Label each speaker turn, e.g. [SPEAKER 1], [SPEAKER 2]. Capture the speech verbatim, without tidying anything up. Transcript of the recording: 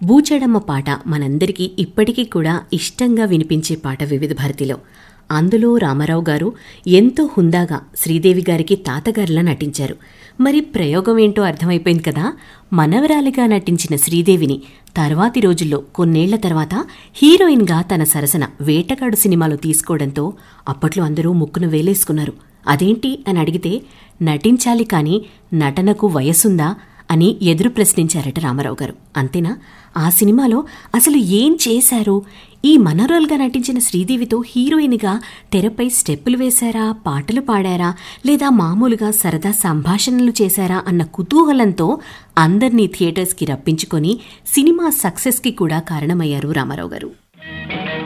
[SPEAKER 1] బూచడమ్మ పాట మనందరికీ ఇప్పటికీ కూడా ఇష్టంగా వినిపించే పాట వివిధ భారతిలో. అందులో రామారావు గారు ఎంతో హుందాగా శ్రీదేవి గారికి తాతగారిలా నటించారు. మరి ప్రయోగం ఏంటో అర్థమైపోయింది కదా. మనవరాలిగా నటించిన శ్రీదేవిని తర్వాతి రోజుల్లో కొన్నేళ్ల తర్వాత హీరోయిన్గా తన సరసన వేటగాడు సినిమాలో తీసుకోవడంతో అప్పట్లో అందరూ ముక్కును వేలేసుకున్నారు. అదేంటి అని అడిగితే నటించాలి కానీ నటనకు వయసుందా అని ఎదురు ప్రశ్నించారట రామారావు గారు. అంతేనా, ఆ సినిమాలో అసలు ఏం చేశారు? ఈ మనోరల్గా నటించిన శ్రీదేవితో హీరోయిన్గా తెరపై స్టెప్పులు వేశారా, పాటలు పాడారా, లేదా మామూలుగా సరదా సంభాషణలు చేశారా అన్న కుతూహలంతో అందర్నీ థియేటర్స్కి రప్పించుకొని సినిమా సక్సెస్కి కూడా కారణమయ్యారు రామారావు గారు.